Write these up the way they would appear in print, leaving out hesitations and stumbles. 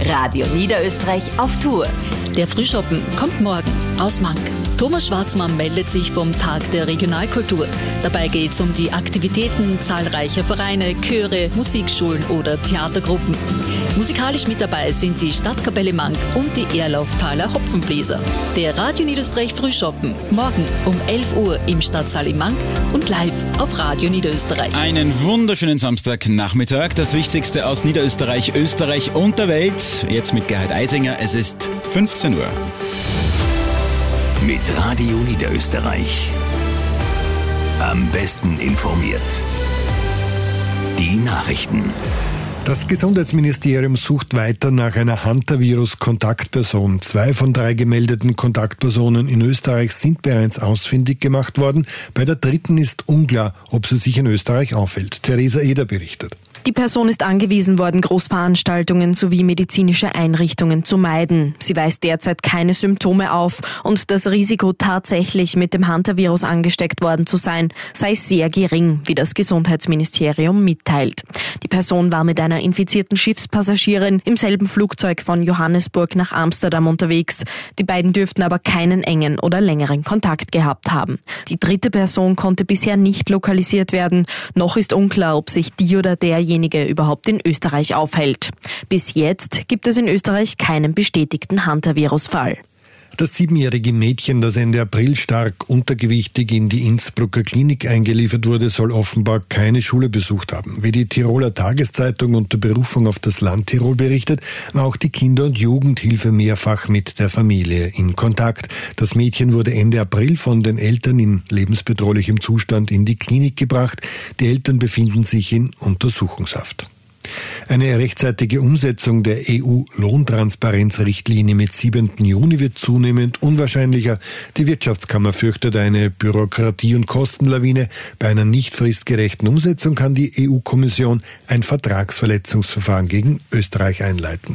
Radio Niederösterreich auf Tour. Der Frühschoppen kommt morgen aus Mank. Thomas Schwarzmann meldet sich vom Tag der Regionalkultur. Dabei geht es um die Aktivitäten zahlreicher Vereine, Chöre, Musikschulen oder Theatergruppen. Musikalisch mit dabei sind die Stadtkapelle Mank und die Erlauftaler Hopfenbläser. Der Radio Niederösterreich Frühschoppen morgen um 11 Uhr im Stadtsaal in Mank und live auf Radio Niederösterreich. Einen wunderschönen Samstagnachmittag. Das Wichtigste aus Niederösterreich, Österreich und der Welt. Jetzt mit Gerhard Eisinger. Es ist 15 Uhr. Mit Radio Niederösterreich. Am besten informiert. Die Nachrichten. Das Gesundheitsministerium sucht weiter nach einer Hantavirus-Kontaktperson. 2 von 3 gemeldeten Kontaktpersonen in Österreich sind bereits ausfindig gemacht worden. Bei der 3. ist unklar, ob sie sich in Österreich aufhält. Theresa Eder berichtet. Die Person ist angewiesen worden, Großveranstaltungen sowie medizinische Einrichtungen zu meiden. Sie weist derzeit keine Symptome auf und das Risiko, tatsächlich mit dem Hantavirus angesteckt worden zu sein, sei sehr gering, wie das Gesundheitsministerium mitteilt. Die Person war mit einer infizierten Schiffspassagierin im selben Flugzeug von Johannesburg nach Amsterdam unterwegs. Die beiden dürften aber keinen engen oder längeren Kontakt gehabt haben. Die 3. Person konnte bisher nicht lokalisiert werden. Noch ist unklar, ob sich die oder derjenige überhaupt in Österreich aufhält. Bis jetzt gibt es in Österreich keinen bestätigten Hantavirus-Fall. Das 7-jährige Mädchen, das Ende April stark untergewichtig in die Innsbrucker Klinik eingeliefert wurde, soll offenbar keine Schule besucht haben. Wie die Tiroler Tageszeitung unter Berufung auf das Land Tirol berichtet, war auch die Kinder- und Jugendhilfe mehrfach mit der Familie in Kontakt. Das Mädchen wurde Ende April von den Eltern in lebensbedrohlichem Zustand in die Klinik gebracht. Die Eltern befinden sich in Untersuchungshaft. Eine rechtzeitige Umsetzung der EU-Lohntransparenzrichtlinie mit 7. Juni wird zunehmend unwahrscheinlicher. Die Wirtschaftskammer fürchtet eine Bürokratie- und Kostenlawine. Bei einer nicht fristgerechten Umsetzung kann die EU-Kommission ein Vertragsverletzungsverfahren gegen Österreich einleiten.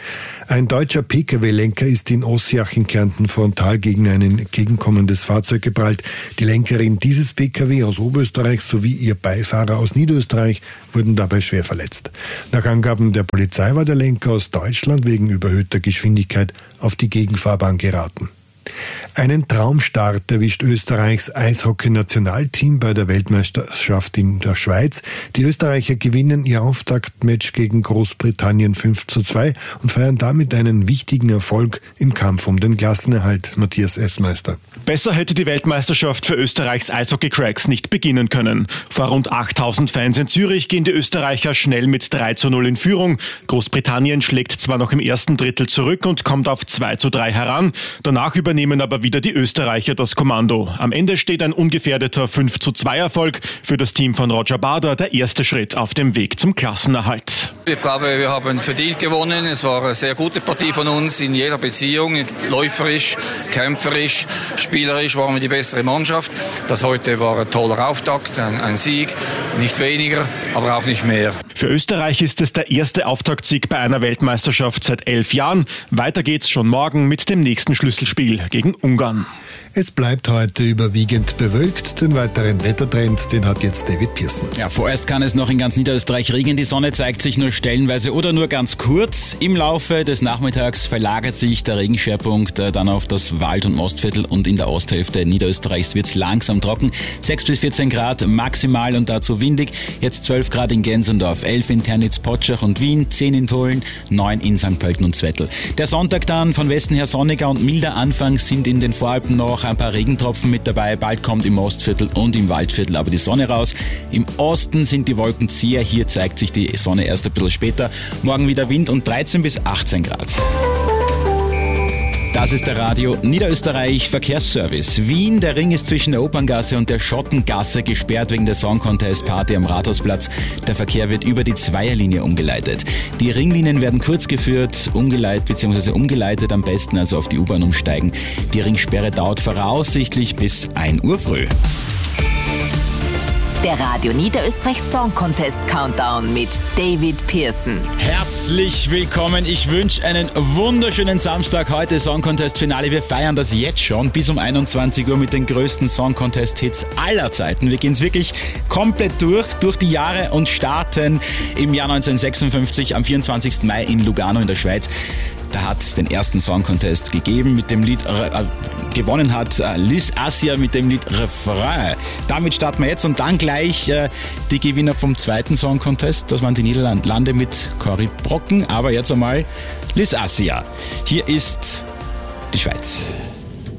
Ein deutscher Pkw-Lenker ist in Ossiach in Kärnten frontal gegen ein entgegenkommendes Fahrzeug geprallt. Die Lenkerin dieses Pkw aus Oberösterreich sowie ihr Beifahrer aus Niederösterreich wurden dabei schwer verletzt. Nach Angaben der Polizei war der Lenker aus Deutschland wegen überhöhter Geschwindigkeit auf die Gegenfahrbahn geraten. Einen Traumstart erwischt Österreichs Eishockey-Nationalteam bei der Weltmeisterschaft in der Schweiz. Die Österreicher gewinnen ihr Auftaktmatch gegen Großbritannien 5:2 und feiern damit einen wichtigen Erfolg im Kampf um den Klassenerhalt. Matthias Essmeister. Besser hätte die Weltmeisterschaft für Österreichs Eishockey-Cracks nicht beginnen können. Vor rund 8000 Fans in Zürich gehen die Österreicher schnell mit 3:0 in Führung. Großbritannien schlägt zwar noch im ersten Drittel zurück und kommt auf 2:3 heran. Danach übernehmen aber wieder die Österreicher das Kommando. Am Ende steht ein ungefährdeter 5:2 Erfolg für das Team von Roger Bader, der erste Schritt auf dem Weg zum Klassenerhalt. Ich glaube, wir haben verdient gewonnen. Es war eine sehr gute Partie von uns in jeder Beziehung. Läuferisch, kämpferisch, spielerisch waren wir die bessere Mannschaft. Das heute war ein toller Auftakt, ein Sieg. Nicht weniger, aber auch nicht mehr. Für Österreich ist es der erste Auftaktsieg bei einer Weltmeisterschaft seit 11 Jahren. Weiter geht's schon morgen mit dem nächsten Schlüsselspiel gegen Ungarn. Es bleibt heute überwiegend bewölkt. Den weiteren Wettertrend, den hat jetzt David Pearson. Ja, vorerst kann es noch in ganz Niederösterreich regnen. Die Sonne zeigt sich nur stellenweise oder nur ganz kurz. Im Laufe des Nachmittags verlagert sich der Regenschwerpunkt dann auf das Wald- und Mostviertel und in der Osthälfte Niederösterreichs wird es langsam trocken. 6 bis 14 Grad maximal und dazu windig. Jetzt 12 Grad in Gensendorf, 11 in Ternitz, Potschach und Wien, 10 in Tulln, 9 in St. Pölten und Zwettl. Der Sonntag dann von Westen her sonniger und milder Anfang, sind in den Voralpen noch ein paar Regentropfen mit dabei. Bald kommt im Ostviertel und im Waldviertel aber die Sonne raus. Im Osten sind die Wolken zäher. Hier zeigt sich die Sonne erst ein bisschen später. Morgen wieder Wind und 13 bis 18 Grad. Das ist der Radio Niederösterreich Verkehrsservice. Wien, der Ring ist zwischen der Operngasse und der Schottengasse gesperrt wegen der Song Contest Party am Rathausplatz. Der Verkehr wird über die Zweierlinie umgeleitet. Die Ringlinien werden kurz geführt, umgeleitet am besten, also auf die U-Bahn umsteigen. Die Ringsperre dauert voraussichtlich bis 1 Uhr früh. Der Radio Niederösterreich Song Contest Countdown mit David Pearson. Herzlich willkommen. Ich wünsche einen wunderschönen Samstag. Heute Song Contest Finale. Wir feiern das jetzt schon bis um 21 Uhr mit den größten Song Contest Hits aller Zeiten. Wir gehen es wirklich komplett durch die Jahre und starten im Jahr 1956 am 24. Mai in Lugano in der Schweiz. Da hat es den ersten Song Contest gegeben mit dem Lied, gewonnen hat Liz Assia mit dem Lied Refrain. Damit starten wir jetzt und dann gleich die Gewinner vom zweiten Song Contest. Das waren die Niederlande mit Cory Brocken, aber jetzt einmal Liz Assia. Hier ist die Schweiz.